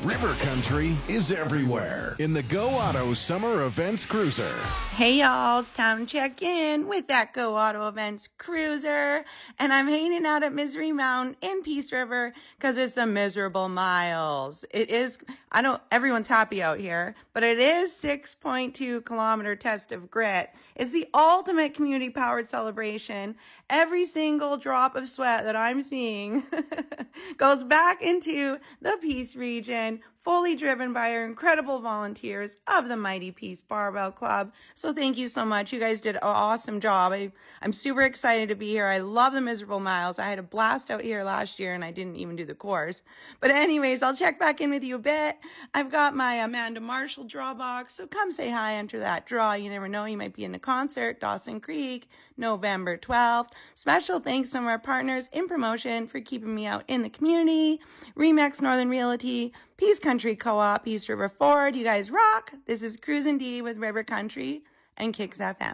River Country is everywhere in the Go Auto Summer Events Cruiser. Hey y'all, it's time to check in with that Go Auto Events Cruiser. And I'm hanging out at Misery Mountain in Peace River because it's a miserable miles. It is, everyone's happy out here, but it is 6.2 kilometer test of grit. It's the ultimate community powered celebration. Every single drop of sweat that I'm seeing goes back into the Peace region, fully driven by our incredible volunteers of the Mighty Peace Barbell Club. So thank you so much. You guys did an awesome job. I'm super excited to be here. I love the miserable miles. I had a blast out here last year and I didn't even do the course. But anyways, I'll check back in with you a bit. I've got my Amanda Marshall draw box. So come say hi, enter that draw. You never know, you might be in the concert, Dawson Creek, November 12th. Special thanks to our partners in promotion for keeping me out in the community. Remax Northern Realty, Peace Country Co-op, Peace River Ford. You guys rock. This is Cruisin' D with River Country and Kicks FM.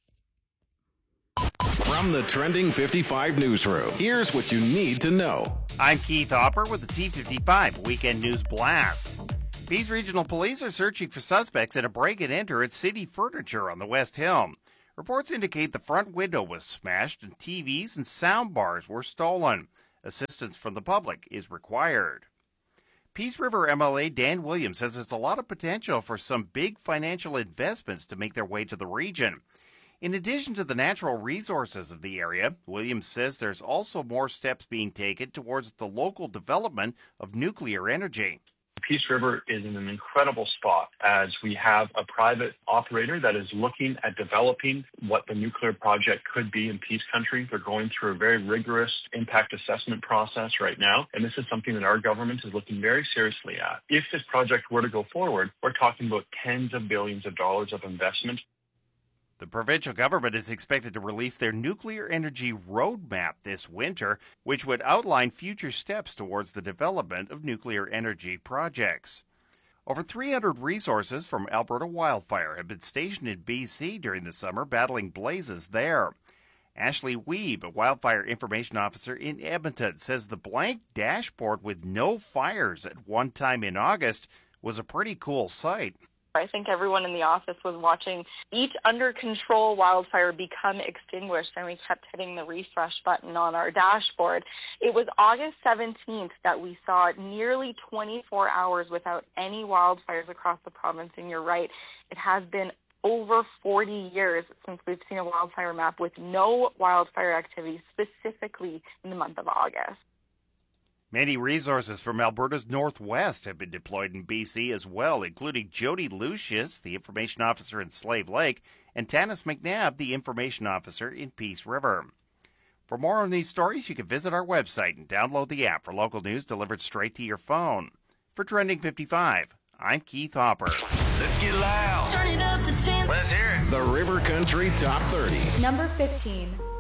From the Trending 55 newsroom, here's what you need to know. I'm Keith Hopper with the T55 Weekend News Blast. Peace Regional Police are searching for suspects in a break-and-enter at City Furniture on the West Hill. Reports indicate the front window was smashed and TVs and sound bars were stolen. Assistance from the public is required. Peace River MLA Dan Williams says there's a lot of potential for some big financial investments to make their way to the region. In addition to the natural resources of the area, Williams says there's also more steps being taken towards the local development of nuclear energy. Peace River is in an incredible spot as we have a private operator that is looking at developing what the nuclear project could be in Peace Country. They're going through a very rigorous impact assessment process right now, and this is something that our government is looking very seriously at. If this project were to go forward, we're talking about tens of billions of dollars of investment. The provincial government is expected to release their nuclear energy roadmap this winter, which would outline future steps towards the development of nuclear energy projects. Over 300 resources from Alberta Wildfire have been stationed in BC during the summer, battling blazes there. Ashley Weeb, a wildfire information officer in Edmonton, says the blank dashboard with no fires at one time in August was a pretty cool sight. I think everyone in the office was watching each under control wildfire become extinguished, and we kept hitting the refresh button on our dashboard. It was August 17th that we saw nearly 24 hours without any wildfires across the province, and you're right, it has been over 40 years since we've seen a wildfire map with no wildfire activity, specifically in the month of August. Many resources from Alberta's northwest have been deployed in BC as well, including Jody Lucius, the information officer in Slave Lake, and Tanis McNabb, the information officer in Peace River. For more on these stories, you can visit our website and download the app for local news delivered straight to your phone. For Trending 55, I'm Keith Hopper. Let's get loud. Turn it up to 10. Let's hear it. The River Country Top 30. Number 15.